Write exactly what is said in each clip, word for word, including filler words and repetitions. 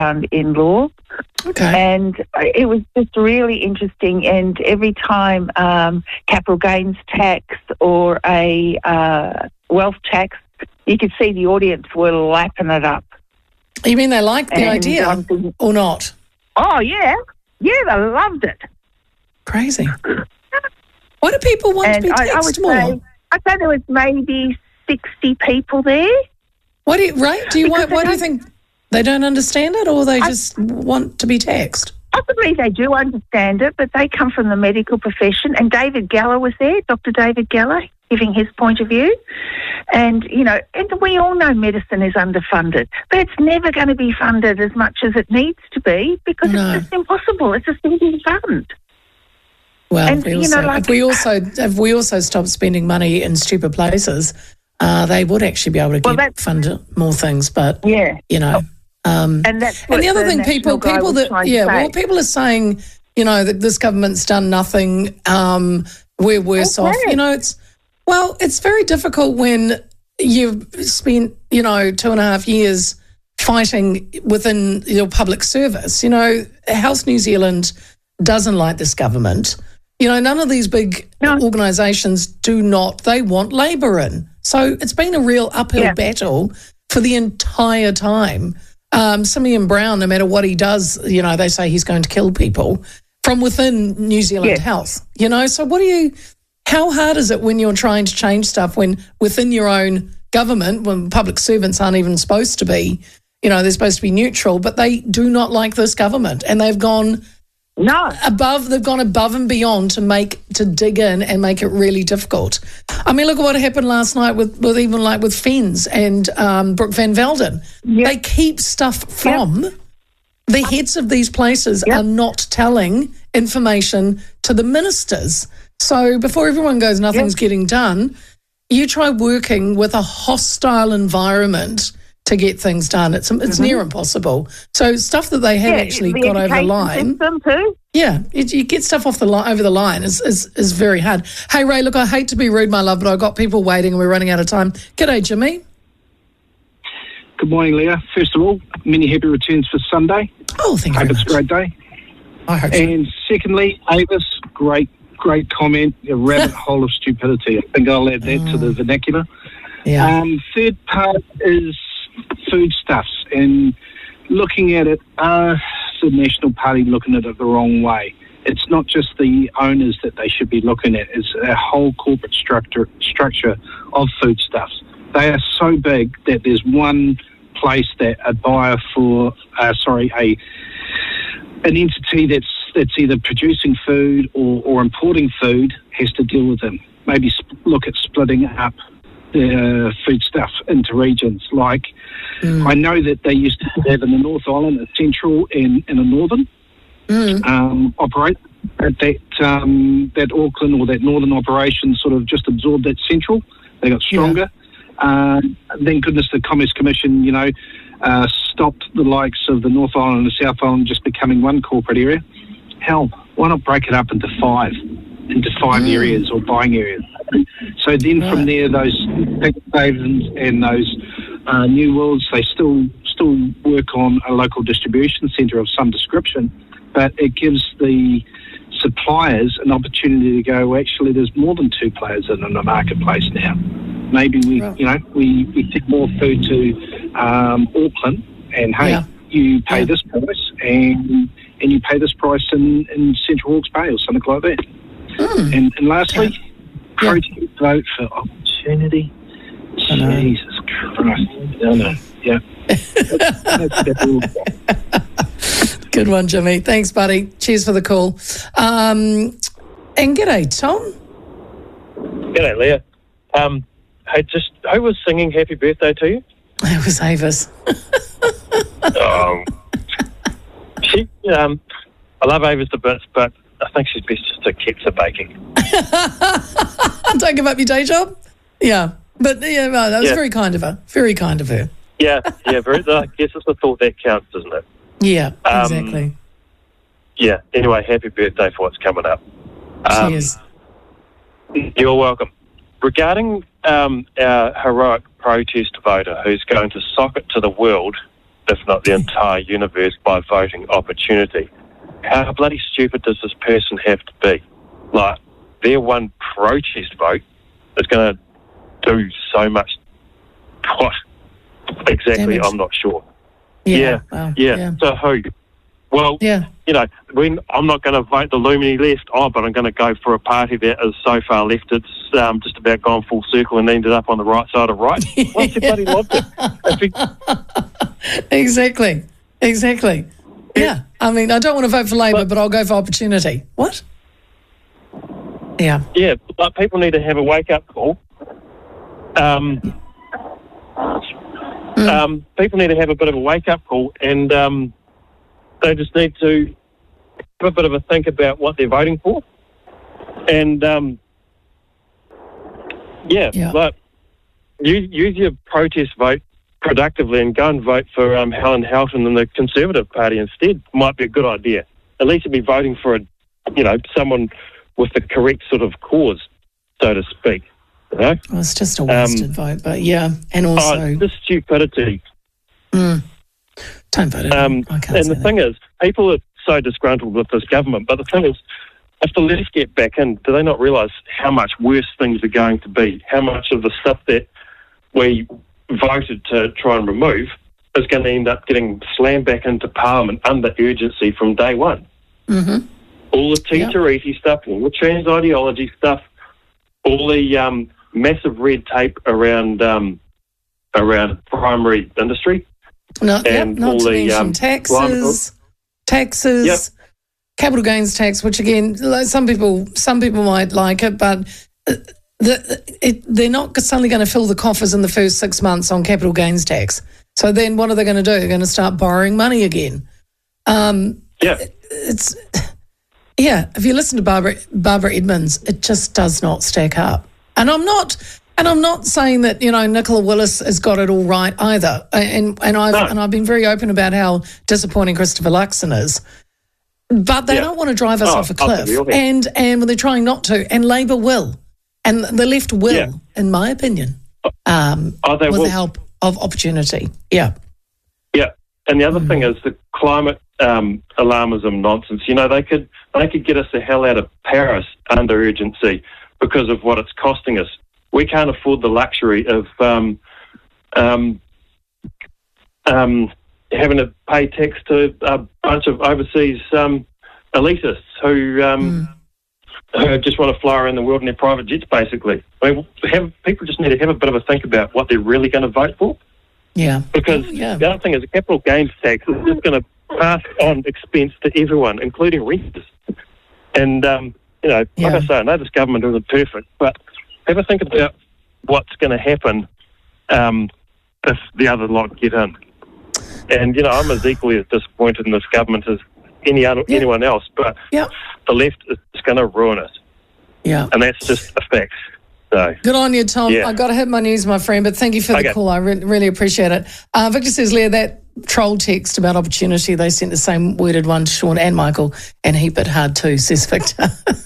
background in law. Okay. And it was just really interesting. And every time um, capital gains tax or a uh, wealth tax, you could see the audience were lapping it up. You mean they liked the And idea I'm thinking, or not? oh, yeah. Yeah, they loved it. Crazy. Why do people want And to be I, I taxed would more? say, I think there was maybe sixty people there. Why do you, right? Do you Because why, they why do you don't- think they don't understand it, or they I- just want to be taxed? Possibly they do understand it, but they come from the medical profession. And David Geller was there, Doctor David Geller, giving his point of view. And, you know, and we all know medicine is underfunded, but it's never going to be funded as much as it needs to be because No. it's just impossible. It's a single fund. Well, And, if we you also, know, like- if we also if we also stop spending money in stupid places, uh, they would actually be able to Well, get that's- fund more things. But Yeah. you know, um, And that's what and the other thing, national people guy people was that trying to yeah, say. well, people are saying, you know, that this government's done nothing. Um, we're worse Okay. off. You know, it's well, it's very difficult when you've spent, you know, two and a half years fighting within your public service. You know, Health New Zealand doesn't like this government. You know, none of these big No. organisations do not. They want Labour in. So it's been a real uphill Yeah. battle for the entire time. Um, Simeon Brown, no matter what he does, you know, they say he's going to kill people from within New Zealand Yeah. Health. You know, so what do you, how hard is it when you're trying to change stuff when within your own government, when public servants aren't even supposed to be, you know, they're supposed to be neutral, but they do not like this government and they've gone No. above, they've gone above and beyond to make, to dig in and make it really difficult. I mean, look at what happened last night with, with even like with Fens and um, Brooke Van Velden. Yep. They keep stuff from the heads of these places Yep. are not telling information to the ministers. So before everyone goes, nothing's Yep. getting done, you try working with a hostile environment to get things done. It's it's Mm-hmm. near impossible. So stuff that they have Yeah, actually the got over the education line. system too. Yeah, you, you get stuff off the line over the line is, is is very hard. Hey Ray, look, I hate to be rude, my love, but I've got people waiting and we're running out of time. G'day, Jimmy. Good morning, Leah. First of all, many happy returns for Sunday. Oh, thank you Hope very it's a much. great day. I hope so. And secondly, Avis, great, great comment. A rabbit hole of stupidity. I think I'll add that to the vernacular. Yeah. Um, third part is foodstuffs and looking at it. Uh, the National Party looking at it the wrong way. It's not just the owners that they should be looking at. It's a whole corporate structure structure of foodstuffs. They are so big that there's one place that a buyer for, uh, sorry, a an entity that's that's either producing food or, or importing food has to deal with them. Maybe sp- look at splitting up the food stuff into regions. Like, Mm. I know that they used to have in the North Island a central and, and a northern Mm. um, operate. But that um, that Auckland or that northern operation sort of just absorbed that central. They got stronger. Um, thank goodness the Commerce Commission, you know, uh, stopped the likes of the North Island and the South Island just becoming one corporate area. Hell, why not break it up into five, into five Mm. areas or buying areas? So then from Right. there, those big havens and those uh, new worlds, they still still work on a local distribution centre of some description, but it gives the suppliers an opportunity to go, well, actually, there's more than two players in the marketplace now. Maybe we, Right. you know, we, we take more food to um, Auckland, and hey, Yeah. you pay Yeah. this price, and and you pay this price in, in Central Hawke's Bay or something like that. Mm. And, and lastly, Yeah. protest vote for opportunity. I know. Jesus Christ. No, no. Yeah. That's- that's- that's all. Good one, Jimmy. Thanks, buddy. Cheers for the call. Um, and g'day, Tom. G'day, Leah. Um, hey, just who was singing "Happy Birthday" to you? It was Avis. um, she, um, I love Avis to bits, but I think she's best just to keep to baking. Don't give up your day job. Yeah, but yeah, no, that was Yeah. very kind of her. Very kind of her. Yeah, yeah. Very, I guess it's the thought that counts, isn't it? Yeah, Um, exactly. Yeah. Anyway, happy birthday for what's coming up. Um, Cheers. You're welcome. Regarding um, our heroic protest voter who's going to sock it to the world if not the entire universe, by voting opportunity. How bloody stupid does this person have to be? Like, their one protest vote is going to do so much. What exactly? Damage. I'm not sure. Yeah, Yeah, wow, yeah. yeah. So who? Well, Yeah. you know, when I'm not going to vote the Lumini left, oh, but I'm going to go for a party that is so far left it's um, just about gone full circle and ended up on the right side of right. What's your bloody logic? If you- Exactly. Exactly. Yeah. I mean, I don't want to vote for Labor, but, but I'll go for opportunity. What? Yeah. Yeah, but people need to have a wake-up call. Um, Mm. um, people need to have a bit of a wake-up call, and um, they just need to have a bit of a think about what they're voting for. And, um, yeah, Yeah. like, use, use your protest vote productively and go and vote for um, Helen Houghton and the Conservative Party instead. Might be a good idea. At least you'd be voting for, a, you know, someone with the correct sort of cause, so to speak. You know? Well, it's just a wasted Um, vote, but yeah. And also, Oh, this stupidity. mm, don't vote it. Um, I can't and say the that. thing is, people are so disgruntled with this government, but the thing is, if the left get back in, do they not realise how much worse things are going to be? How much of the stuff that we voted to try and remove is going to end up getting slammed back into Parliament under urgency from day one? Mm-hmm. All the T-Tariti stuff, all the trans ideology stuff, all the um, massive red tape around um, around primary industry. Not, yep, and not all to the, mention um, taxes, taxes, Yep. capital gains tax, which again, like some people, some people might like it, but uh, the, it, they're not suddenly going to fill the coffers in the first six months on capital gains tax. So then, what are they going to do? They're going to start borrowing money again. Um, Yeah. it's yeah. If you listen to Barbara Barbara Edmonds, it just does not stack up. And I'm not. And I'm not saying that, you know, Nicola Willis has got it all right either. And and I've No. and I've been very open about how disappointing Christopher Luxon is. But they Yeah. don't want to drive us Oh, off a cliff. absolutely. And and they're trying not to. And Labor will. And the left will, Yeah. in my opinion, um, Oh, they with will. the help of opportunity. Yeah. Yeah, and the other Mm. thing is the climate um, alarmism nonsense. You know, they could they could get us the hell out of Paris under urgency because of what it's costing us. We can't afford the luxury of um, um, um, having to pay tax to a bunch of overseas um, elitists who um, who just want to fly around the world in their private jets, basically. I mean, have, people just need to have a bit of a think about what they're really going to vote for. Yeah. Because Oh, yeah. the other thing is a capital gains tax is just going to pass on expense to everyone, including renters. And, um, you know, Yeah. like I say, I know this government isn't perfect, but have a think about what's going to happen um, if the other lot get in. And, you know, I'm as equally as disappointed in this government as any other, Yeah. anyone else, but Yeah. the left is going to ruin it. Yeah. And that's just a fact. So, Good on you, Tom. Yeah. I got to hit my news, my friend, but thank you for the Okay. call. I re- really appreciate it. Uh, Victor says, Leah, that troll text about opportunity, they sent the same worded one to Sean and Michael, and he bit hard too, says Victor.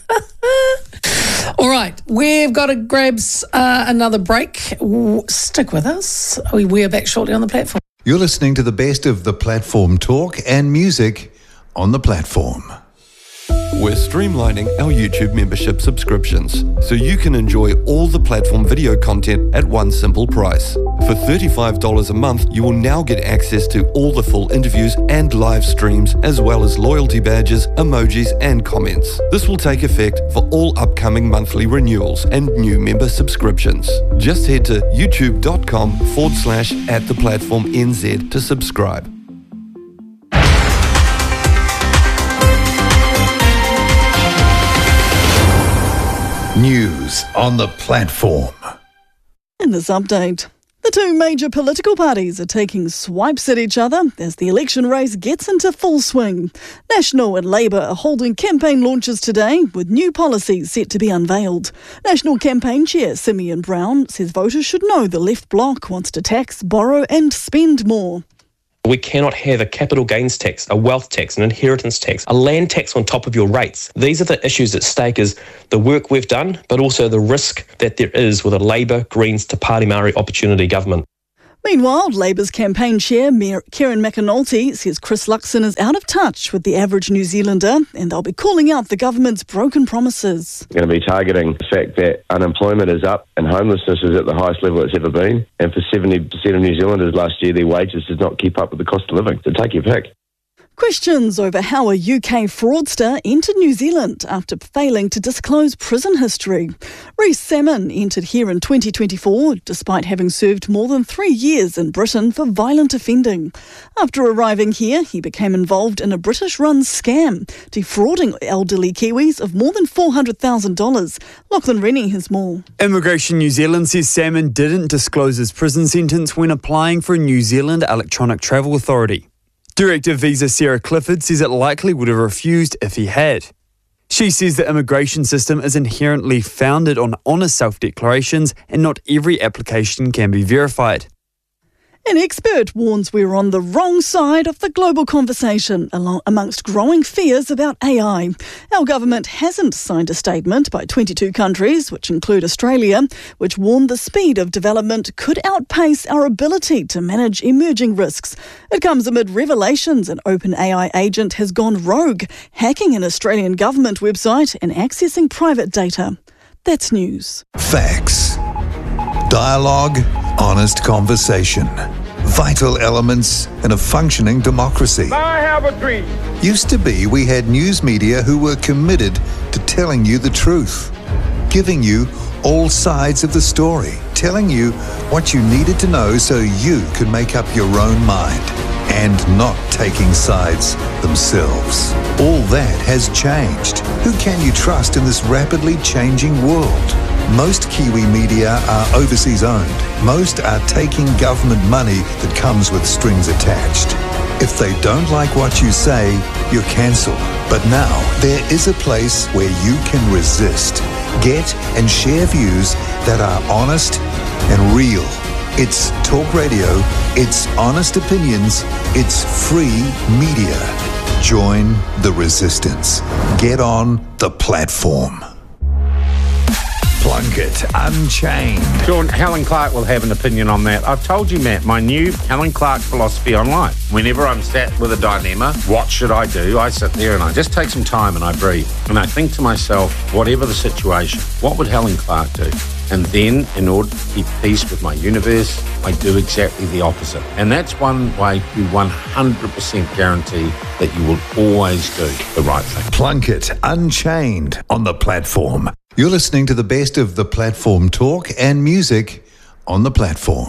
All right, we've got to grab uh, another break. W- Stick with us. We, we are back shortly on the platform. You're listening to the best of the platform talk and music on the platform. We're streamlining our YouTube membership subscriptions so you can enjoy all the platform video content at one simple price. For thirty-five dollars a month, you will now get access to all the full interviews and live streams, as well as loyalty badges, emojis, and comments. This will take effect for all upcoming monthly renewals and new member subscriptions. Just head to youtube.com forward slash at the platform NZ to subscribe. News on the platform. In this update, the two major political parties are taking swipes at each other as the election race gets into full swing. National and Labour are holding campaign launches today with new policies set to be unveiled. National Campaign Chair Simeon Brown says voters should know the left bloc wants to tax, borrow and spend more. We cannot have a capital gains tax, a wealth tax, an inheritance tax, a land tax on top of your rates. These are the issues at stake, is the work we've done, but also the risk that there is with a Labour, Greens to Party Māori opportunity government. Meanwhile, Labour's campaign chair, Mayor Kieran McAnulty, says Chris Luxon is out of touch with the average New Zealander and they'll be calling out the government's broken promises. We're going to be targeting the fact that unemployment is up and homelessness is at the highest level it's ever been. And for seventy percent of New Zealanders last year, their wages did not keep up with the cost of living. So take your pick. Questions over how a U K fraudster entered New Zealand after failing to disclose prison history. Rhys Salmon entered here in twenty twenty-four, despite having served more than three years in Britain for violent offending. After arriving here, he became involved in a British-run scam, defrauding elderly Kiwis of more than four hundred thousand dollars. Lachlan Rennie has more. Immigration New Zealand says Salmon didn't disclose his prison sentence when applying for a New Zealand Electronic Travel Authority. Director of Visa Sarah Clifford says it likely would have refused if he had. She says the immigration system is inherently founded on honest self-declarations and not every application can be verified. An expert warns we're on the wrong side of the global conversation along, amongst growing fears about A I. Our government hasn't signed a statement by twenty-two countries, which include Australia, which warn the speed of development could outpace our ability to manage emerging risks. It comes amid revelations an OpenAI agent has gone rogue, hacking an Australian government website and accessing private data. That's news. Facts. Dialogue. Honest conversation. Vital elements in a functioning democracy. I have a dream. Used to be we had news media who were committed to telling you the truth, giving you all sides of the story, telling you what you needed to know so you could make up your own mind, and not taking sides themselves. All that has changed. Who can you trust in this rapidly changing world? Most Kiwi media are overseas owned. Most are taking government money that comes with strings attached. If they don't like what you say, you're cancelled. But now, there is a place where you can resist, get and share views that are honest and real. It's talk radio, it's honest opinions, it's free media. Join the resistance. Get on the platform. Plunkett Unchained. Sean, Helen Clark will have an opinion on that. I've told you, Matt, my new Helen Clark philosophy on life. Whenever I'm sat with a dilemma, what should I do? I sit there and I just take some time and I breathe. And I think to myself, whatever the situation, what would Helen Clark do? And then, in order to keep peace with my universe, I do exactly the opposite. And that's one way you one hundred percent guarantee that you will always do the right thing. Plunkett Unchained on the platform. You're listening to the best of the platform talk and music on the platform.